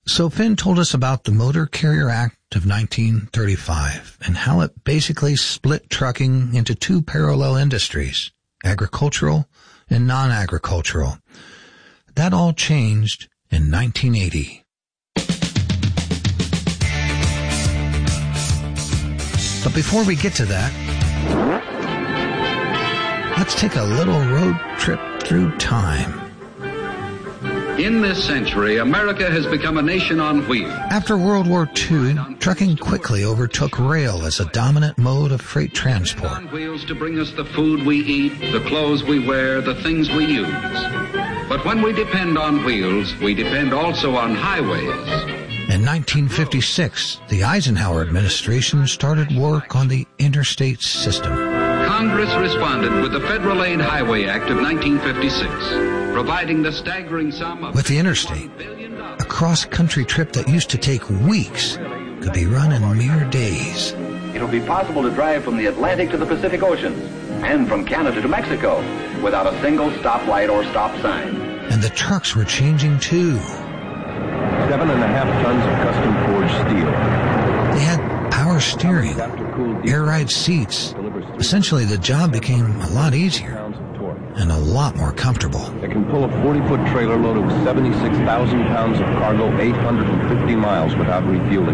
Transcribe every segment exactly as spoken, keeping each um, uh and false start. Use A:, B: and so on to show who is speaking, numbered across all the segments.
A: So Finn told us about the Motor Carrier Act of nineteen thirty-five and how it basically split trucking into two parallel industries, agricultural and non-agricultural. That all changed in nineteen eighty. But before we get to that, let's take a little road trip through time.
B: In this century, America has become a nation on wheels.
A: After World War Two, trucking quickly overtook rail as a dominant mode of freight transport.
B: On wheels to bring us the food we eat, the clothes we wear, the things we use. But when we depend on wheels, we depend also on highways.
A: In nineteen fifty-six, the Eisenhower administration started work on the interstate system.
B: Congress responded with the Federal Aid Highway Act of nineteen fifty-six, providing the staggering sum of...
A: With the interstate, a cross-country trip that used to take weeks could be run in mere days.
C: It'll be possible to drive from the Atlantic to the Pacific Oceans and from Canada to Mexico without a single stoplight or stop sign.
A: And the trucks were changing too.
D: Seven and a half tons of custom forged steel.
A: They had power steering, air-ride seats. Essentially, the job became a lot easier and a lot more comfortable.
D: It can pull a forty-foot trailer loaded with seventy-six thousand pounds of cargo eight hundred fifty miles without refueling.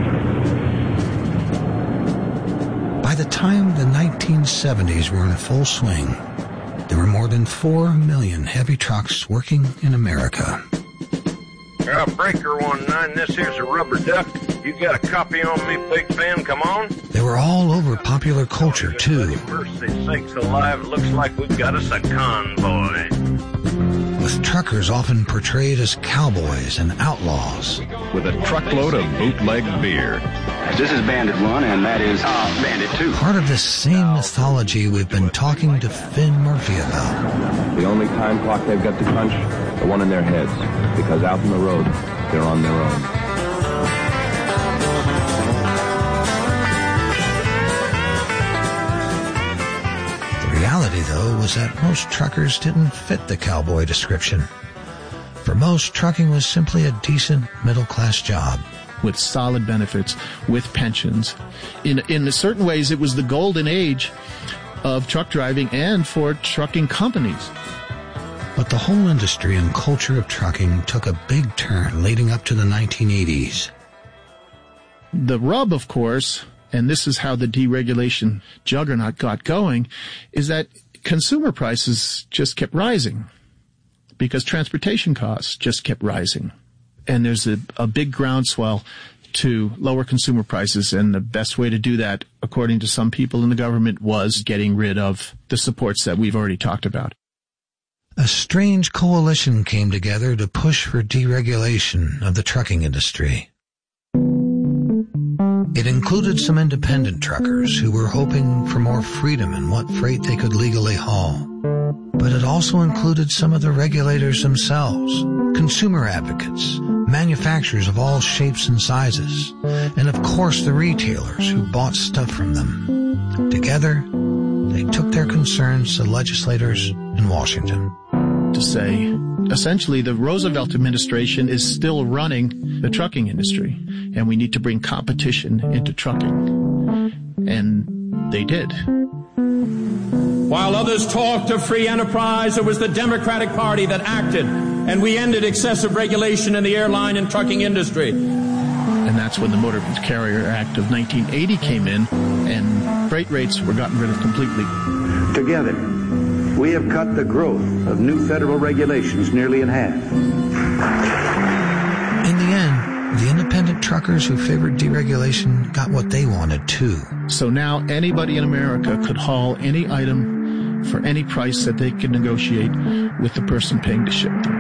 A: By the time the nineteen seventies were in full swing, there were more than four million heavy trucks working in America.
E: Uh, breaker one nine, this here's a rubber duck. You got a copy on me, Big Fan? Come on.
A: They were all over popular culture, too.
E: Mercy sakes alive, looks like we've got us a convoy.
A: With truckers often portrayed as cowboys and outlaws.
D: With a truckload of bootleg beer.
C: This is Bandit one, and that is uh, Bandit two.
A: Part of this same mythology we've been talking to Finn Murphy about.
D: The only time clock they've got to punch, the one in their heads. Because out on the road, they're on their own.
A: The reality, though, was that most truckers didn't fit the cowboy description. For most, trucking was simply a decent middle-class job.
F: With solid benefits, with pensions. In, in certain ways, it was the golden age of truck driving and for trucking companies.
A: But the whole industry and culture of trucking took a big turn leading up to the nineteen eighties.
F: The rub, of course, and this is how the deregulation juggernaut got going, is that consumer prices just kept rising because transportation costs just kept rising. And there's a, a big groundswell to lower consumer prices, and the best way to do that, according to some people in the government, was getting rid of the supports that we've already talked about.
A: A strange coalition came together to push for deregulation of the trucking industry. It included some independent truckers who were hoping for more freedom in what freight they could legally haul. But it also included some of the regulators themselves, consumer advocates, manufacturers of all shapes and sizes, and of course the retailers who bought stuff from them. Together, they took their concerns to legislators in Washington.
F: To say, essentially, the Roosevelt administration is still running the trucking industry, and we need to bring competition into trucking. And they did.
G: While others talked of free enterprise, it was the Democratic Party that acted, and we ended excessive regulation in the airline and trucking industry.
F: And that's when the Motor Carrier Act of nineteen eighty came in, and freight rates were gotten rid of completely.
H: Together, we have cut the growth of new federal regulations nearly in half.
A: In the end, the independent truckers who favored deregulation got what they wanted, too.
F: So now anybody in America could haul any item for any price that they could negotiate with the person paying to ship them.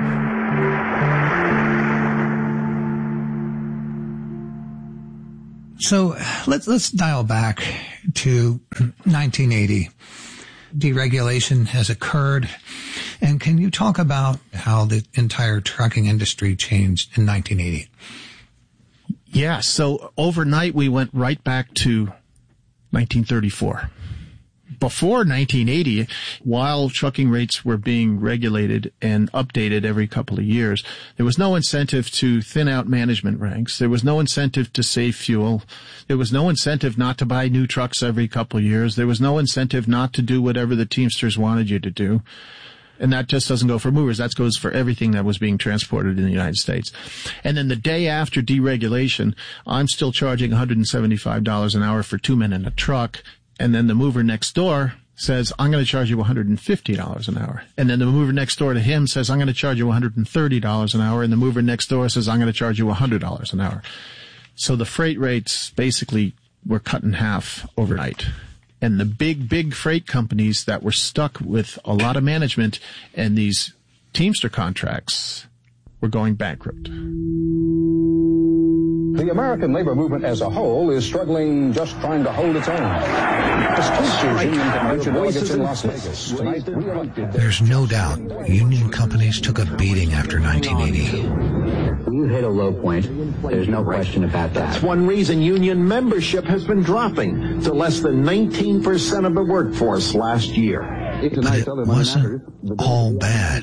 A: So let's let's dial back to nineteen eighty. Deregulation has occurred. And can you talk about how the entire trucking industry changed in nineteen eighty?
F: Yeah, so overnight we went right back to nineteen thirty-four. before nineteen eighty, while trucking rates were being regulated and updated every couple of years, there was no incentive to thin out management ranks. There was no incentive to save fuel. There was no incentive not to buy new trucks every couple of years. There was no incentive not to do whatever the Teamsters wanted you to do. And that just doesn't go for movers. That goes for everything that was being transported in the United States. And then the day after deregulation, I'm still charging one hundred seventy-five dollars an hour for two men in a truck. And then the mover next door says, I'm going to charge you one hundred fifty dollars an hour. And then the mover next door to him says, I'm going to charge you one hundred thirty dollars an hour. And the mover next door says, I'm going to charge you one hundred dollars an hour. So the freight rates basically were cut in half overnight. And the big, big freight companies that were stuck with a lot of management and these Teamster contracts were going bankrupt.
I: The American labor movement as a whole is struggling, just trying to hold its own. As Teamsters Union convention delegates in Las Vegas tonight re-elected.
A: There's no doubt union companies took a beating after nineteen eighty.
J: You hit a low point. There's no question about that.
K: That's one reason union membership has been dropping to less than nineteen percent of the workforce last year.
A: But it wasn't all bad.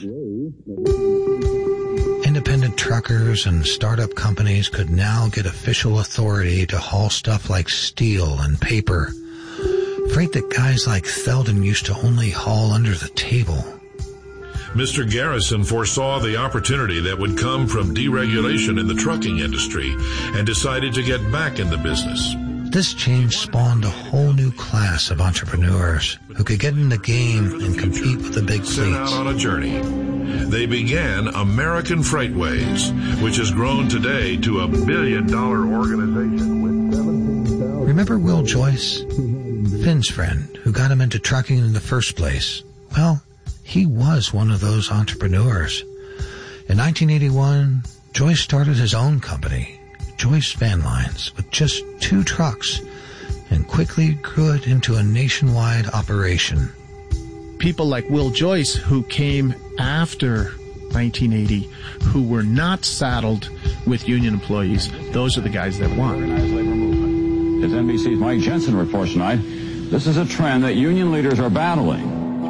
A: Independent truckers and startup companies could now get official authority to haul stuff like steel and paper, freight that guys like Theldon used to only haul under the table.
L: Mister Garrison foresaw the opportunity that would come from deregulation in the trucking industry and decided to get back in the business.
A: This change spawned a whole new class of entrepreneurs who could get in the game and compete with the big
L: Set
A: fleets.
L: out on a journey. They began American Freightways, which has grown today to a billion-dollar organization with seventeen thousand...
A: Remember Will Joyce? Finn's friend, who got him into trucking in the first place. Well, he was one of those entrepreneurs. In nineteen eighty-one, Joyce started his own company, Joyce Van Lines, with just two trucks, and quickly grew it into a nationwide operation.
F: People like Will Joyce, who came after nineteen eighty, who were not saddled with union employees, those are the guys that won.
M: As N B C's Mike Jensen reports tonight, this is a trend that union leaders are battling.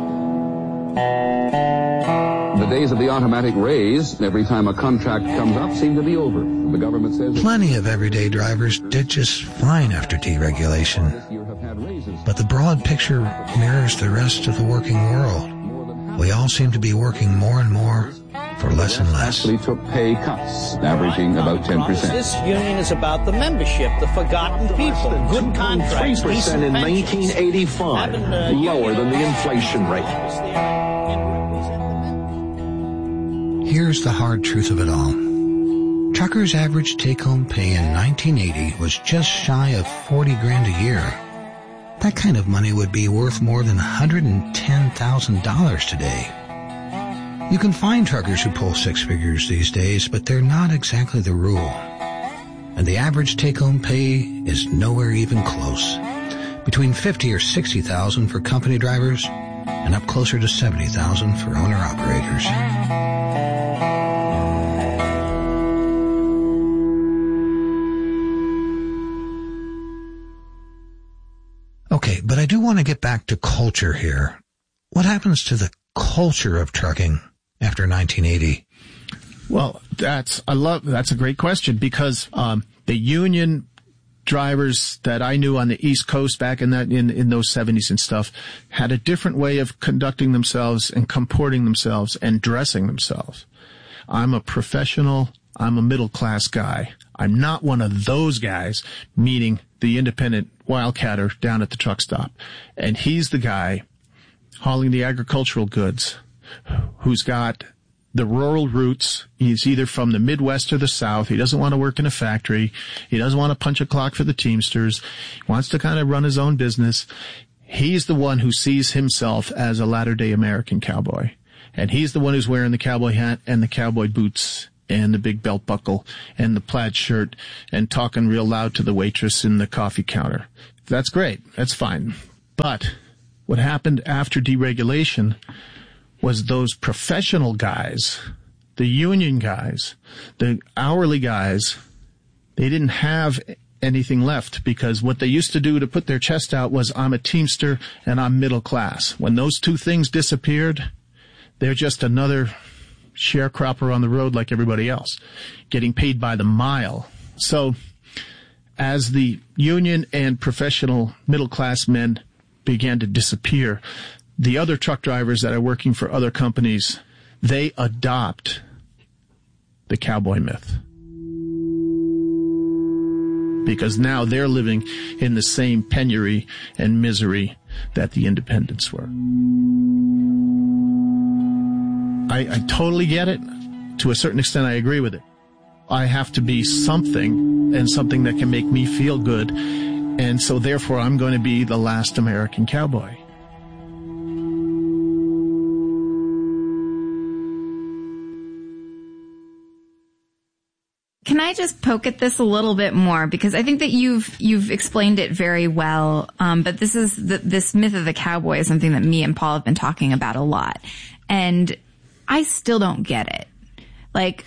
N: The days of the automatic raise, every time a contract comes up, seem to be over. The government says...
A: Plenty of everyday drivers did just fine after deregulation. But the broad picture mirrors the rest of the working world. We all seem to be working more and more for less and less.
N: Actually took pay cuts, averaging about ten percent.
O: This union is about the membership, the forgotten people, good contracts,
K: three percent in nineteen eighty-five, lower than the inflation rate.
A: Here's the hard truth of it all. Truckers' average take-home pay in nineteen eighty was just shy of forty grand a year. That kind of money would be worth more than one hundred ten thousand dollars today. You can find truckers who pull six figures these days, but they're not exactly the rule. And the average take-home pay is nowhere even close. Between fifty or sixty thousand for company drivers, and up closer to seventy thousand for owner-operators. Okay, but I do want to get back to culture here. What happens to the culture of trucking after nineteen eighty?
F: Well, that's I love that's a great question because um, the union drivers that I knew on the East Coast back in that in, in those seventies and stuff had a different way of conducting themselves and comporting themselves and dressing themselves. I'm a professional. I'm a middle class guy. I'm not one of those guys, meaning the independent wildcatter down at the truck stop. And he's the guy hauling the agricultural goods who's got the rural roots. He's either from the Midwest or the South. He doesn't want to work in a factory. He doesn't want to punch a clock for the Teamsters. He wants to kind of run his own business. He's the one who sees himself as a latter-day American cowboy. And he's the one who's wearing the cowboy hat and the cowboy boots and the big belt buckle and the plaid shirt and talking real loud to the waitress in the coffee counter. That's great. That's fine. But what happened after deregulation was those professional guys, the union guys, the hourly guys, they didn't have anything left, because what they used to do to put their chest out was, I'm a Teamster and I'm middle class. When those two things disappeared, they're just another sharecropper on the road like everybody else, getting paid by the mile. So as the union and professional middle class men began to disappear, the other truck drivers that are working for other companies, they adopt the cowboy myth. Because now they're living in the same penury and misery that the independents were. I, I totally get it. To a certain extent, I agree with it. I have to be something, and something that can make me feel good. And so therefore, I'm going to be the last American cowboy.
P: Can I just poke at this a little bit more? Because I think that you've you've explained it very well. Um, but this is the, this myth of the cowboy is something that me and Paul have been talking about a lot, and I still don't get it. Like,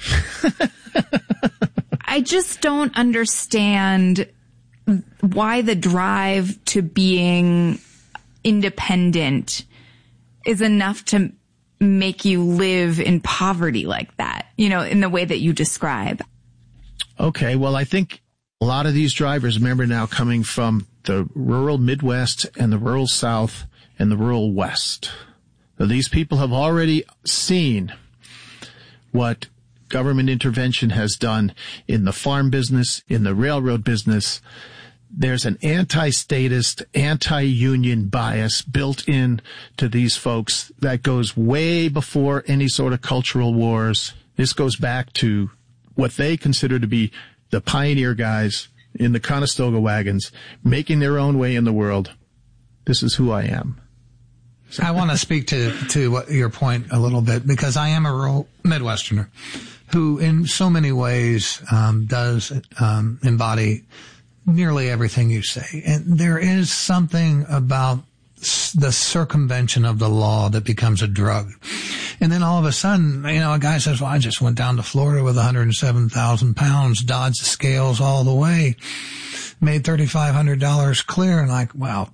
P: I just don't understand why the drive to being independent is enough to make you live in poverty like that, you know, in the way that you describe.
F: Okay, well, I think a lot of these drivers, remember now, coming from the rural Midwest and the rural South and the rural West. So these people have already seen what government intervention has done in the farm business, in the railroad business. There's an anti-statist, anti-union bias built in to these folks that goes way before any sort of cultural wars. This goes back to what they consider to be the pioneer guys in the Conestoga wagons, making their own way in the world. This is who I am.
Q: I want to speak to, to what, your point a little bit, because I am a rural Midwesterner who in so many ways um, does um, embody nearly everything you say. And there is something about the circumvention of the law that becomes a drug. And then all of a sudden, you know, a guy says, well, I just went down to Florida with one hundred seven thousand pounds, dodged the scales all the way, made three thousand five hundred dollars clear. And like, well,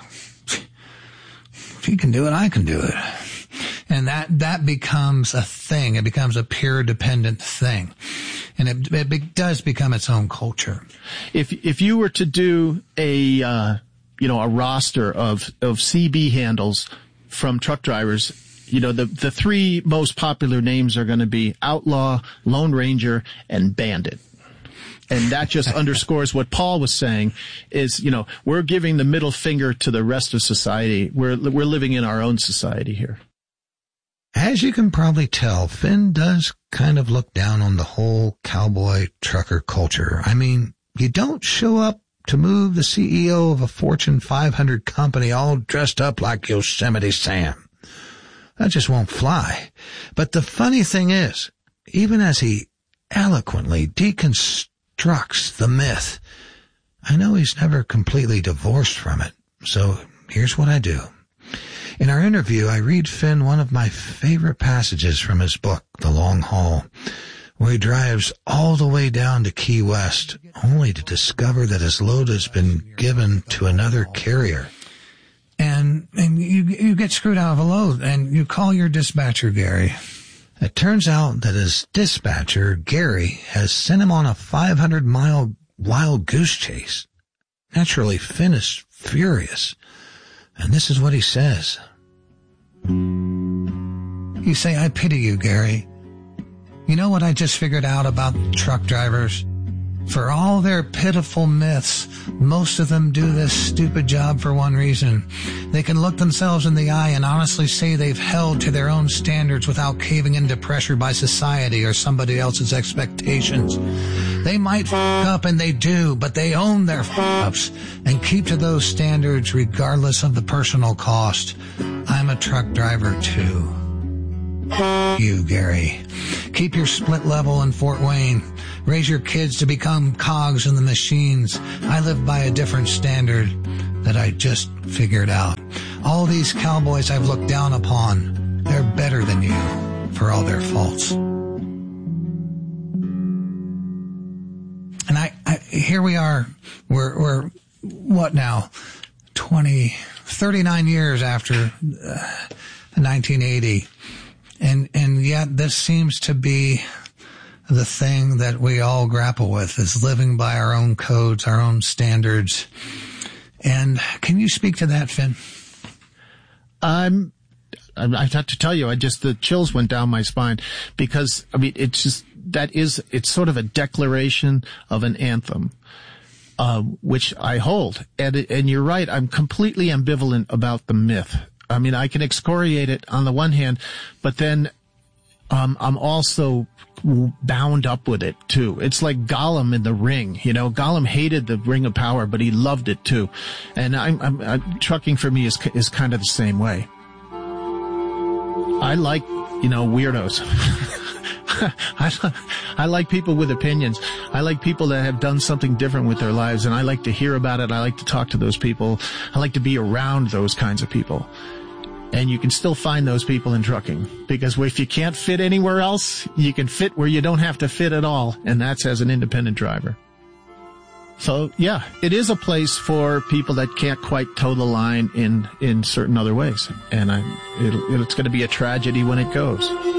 Q: if he can do it, I can do it. And that, that becomes a thing. It becomes a peer dependent thing. And it, it be, does become its own culture.
F: If, if you were to do a, uh, you know, a roster of, of C B handles from truck drivers, you know, the, the three most popular names are going to be Outlaw, Lone Ranger, and Bandit. And that just underscores what Paul was saying is, you know, we're giving the middle finger to the rest of society. We're, we're living in our own society here.
A: As you can probably tell, Finn does kind of look down on the whole cowboy trucker culture. I mean, you don't show up to move the C E O of a Fortune five hundred company all dressed up like Yosemite Sam. That just won't fly. But the funny thing is, even as he eloquently deconstructs the myth, I know he's never completely divorced from it. So here's what I do. In our interview, I read Finn one of my favorite passages from his book, The Long Haul, where he drives all the way down to Key West, only to discover that his load has been given to another carrier. And, and you, you get screwed out of a load, and you call your dispatcher, Gary. It turns out that his dispatcher, Gary, has sent him on a five hundred mile wild goose chase. Naturally, Finn is furious. And this is what he says. You say, I pity you, Gary. You know what I just figured out about truck drivers? For all their pitiful myths, most of them do this stupid job for one reason. They can look themselves in the eye and honestly say they've held to their own standards without caving into pressure by society or somebody else's expectations. They might f*** up, and they do, but they own their f***ups and keep to those standards regardless of the personal cost. I'm a truck driver too. You, Gary. Keep your split level in Fort Wayne. Raise your kids to become cogs in the machines. I live by a different standard that I just figured out. All these cowboys I've looked down upon, they're better than you for all their faults. And I, I
Q: here we are, we're, we're, what now, twenty, thirty-nine years after uh, nineteen eighty. And, and yet this seems to be the thing that we all grapple with, is living by our own codes, our own standards. And can you speak to that, Finn?
F: I'm, I have to tell you, I just, the chills went down my spine because, I mean, it's just, that is, it's sort of a declaration of an anthem, uh, which I hold. And, and you're right, I'm completely ambivalent about the myth. I mean, I can excoriate it on the one hand, but then um I'm also bound up with it too. It's like Gollum in the Ring. You know, Gollum hated the Ring of Power, but he loved it too. And I'm, I'm, I'm trucking for me is is kind of the same way. I like, you know, weirdos. I, I like people with opinions. I like people that have done something different with their lives, and I like to hear about it. I like to talk to those people. I like to be around those kinds of people. And you can still find those people in trucking, because if you can't fit anywhere else, you can fit where you don't have to fit at all, and that's as an independent driver. So, yeah, it is a place for people that can't quite toe the line in, in certain other ways. And I, it, it's going to be a tragedy when it goes.